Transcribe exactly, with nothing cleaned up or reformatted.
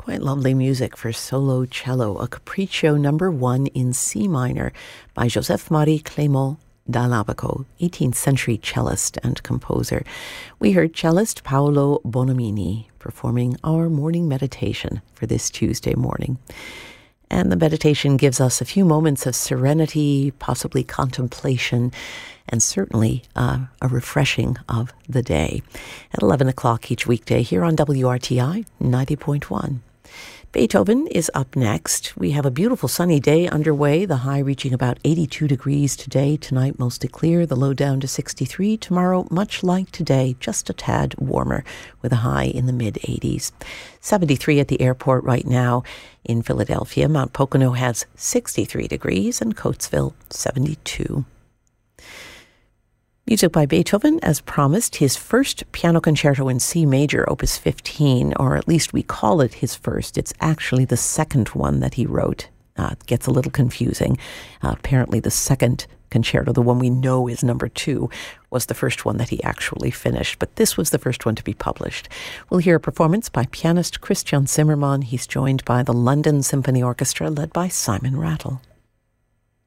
Quite lovely music for solo cello, a capriccio number one in C minor by Joseph-Marie Clément d'Alabaco, eighteenth century cellist and composer. We heard cellist Paolo Bonomini performing our morning meditation for this Tuesday morning. And the meditation gives us a few moments of serenity, possibly contemplation, and certainly uh, a refreshing of the day. At eleven o'clock each weekday here on W R T I ninety point one. Beethoven is up next. We have a beautiful sunny day underway, the high reaching about eighty-two degrees today. Tonight, mostly clear, the low down to sixty-three. Tomorrow, much like today, just a tad warmer with a high in the mid-eighties. seventy-three at the airport right now in Philadelphia. Mount Pocono has sixty-three degrees and Coatesville seventy-two. Music by Beethoven, as promised, his first piano concerto in C major, opus fifteen, or at least we call it his first. It's actually the second one that he wrote. Uh, it gets a little confusing. Uh, apparently the second concerto, the one we know is number two, was the first one that he actually finished, but this was the first one to be published. We'll hear a performance by pianist Christian Zimmermann. He's joined by the London Symphony Orchestra, led by Simon Rattle.